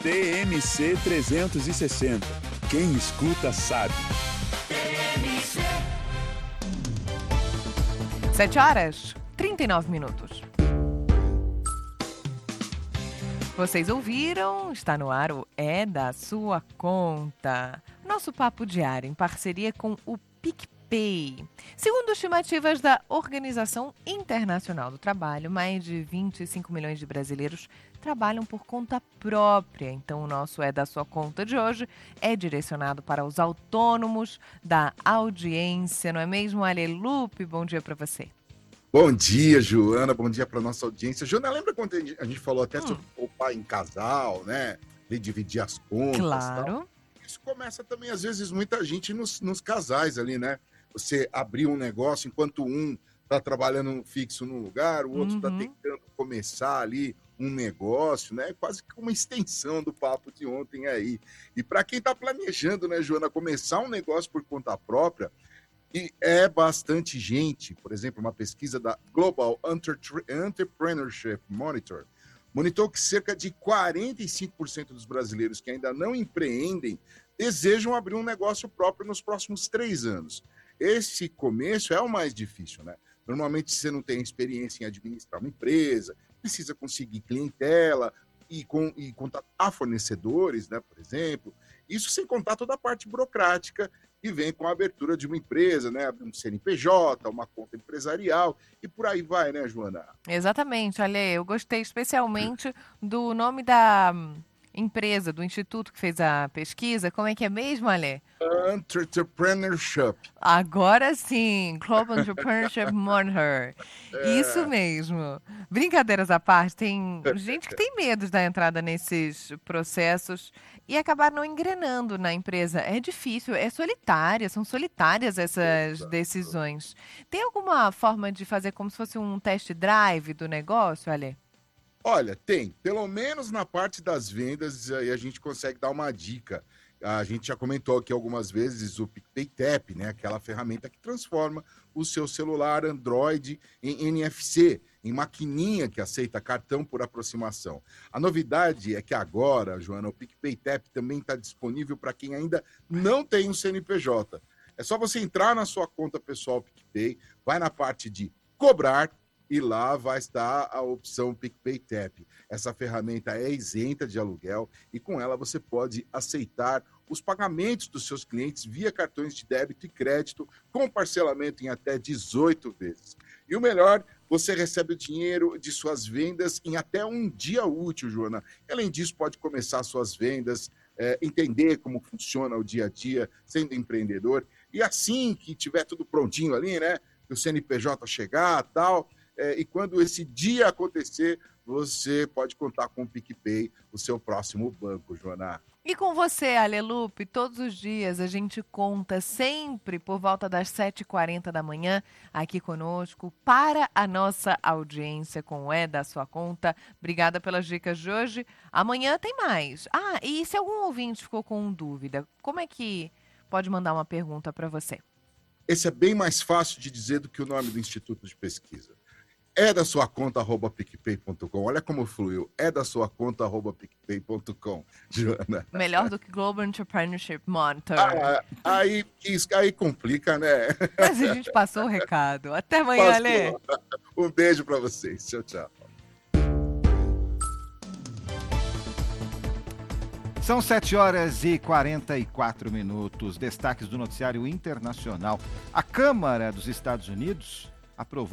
TMC 360. Quem escuta sabe. 7h39. Vocês ouviram? Está no ar o É da Sua Conta. Nosso papo diário em parceria com o PicPay. Segundo estimativas da Organização Internacional do Trabalho, mais de 25 milhões de brasileiros trabalham por conta própria. Então, o nosso É da Sua Conta de hoje é direcionado para os autônomos da audiência. Não é mesmo, Ale Lupe? Bom dia para você. Bom dia, Joana. Bom dia para nossa audiência. Joana, lembra quando a gente falou até sobre poupar em casal, né? De dividir as contas. Claro. Tal. Isso começa também, às vezes, muita gente nos casais ali, né? Você abrir um negócio enquanto um está trabalhando fixo num lugar, o outro está tentando começar ali um negócio, né? Quase que uma extensão do papo de ontem aí. E para quem está planejando, né, Joana, começar um negócio por conta própria, e é bastante gente, por exemplo, uma pesquisa da Global Entrepreneurship Monitor monitorou que cerca de 45% dos brasileiros que ainda não empreendem desejam abrir um negócio próprio nos próximos 3 anos. Esse começo é o mais difícil, né? Normalmente você não tem experiência em administrar uma empresa, precisa conseguir clientela e contatar fornecedores, né, por exemplo. Isso sem contar toda a parte burocrática que vem com a abertura de uma empresa, né? Abrir um CNPJ, uma conta empresarial e por aí vai, né, Joana? Exatamente, Ale, eu gostei especialmente do nome da empresa, do instituto que fez a pesquisa. Como é que é mesmo, Ale? Entrepreneurship. Agora sim, Global Entrepreneurship Monitor. Isso mesmo. Brincadeiras à parte, tem gente que tem medo da entrada nesses processos e acabar não engrenando na empresa. É difícil, são solitárias essas decisões. Tem alguma forma de fazer como se fosse um test drive do negócio, Ale? Olha, tem. Pelo menos na parte das vendas, aí a gente consegue dar uma dica. A gente já comentou aqui algumas vezes o PicPay Tap, né? Aquela ferramenta que transforma o seu celular Android em NFC, em maquininha que aceita cartão por aproximação. A novidade é que agora, Joana, o PicPay Tap também está disponível para quem ainda não tem um CNPJ. É só você entrar na sua conta pessoal PicPay, vai na parte de cobrar, e lá vai estar a opção PicPay Tap. Essa ferramenta é isenta de aluguel e com ela você pode aceitar os pagamentos dos seus clientes via cartões de débito e crédito com parcelamento em até 18 vezes. E o melhor, você recebe o dinheiro de suas vendas em até um dia útil, Joana. Além disso, pode começar suas vendas, entender como funciona o dia a dia sendo empreendedor. E assim que tiver tudo prontinho ali, né? O CNPJ chegar e tal... e quando esse dia acontecer, você pode contar com o PicPay, o seu próximo banco, Joana. E com você, Ale Lupe, todos os dias a gente conta sempre por volta das 7h40 da manhã aqui conosco para a nossa audiência com o É da Sua Conta. Obrigada pelas dicas de hoje. Amanhã tem mais. E se algum ouvinte ficou com dúvida, como é que pode mandar uma pergunta para você? Esse é bem mais fácil de dizer do que o nome do Instituto de Pesquisa. É da sua conta @picpay.com. Olha como fluiu. É da sua conta @picpay.com, Joana. Melhor do que Global Entrepreneurship Monitor. Aí complica, né? Mas a gente passou o recado. Até amanhã, Ale. Um beijo para vocês. Tchau, tchau. São 7h44. Destaques do noticiário internacional. A Câmara dos Estados Unidos aprovou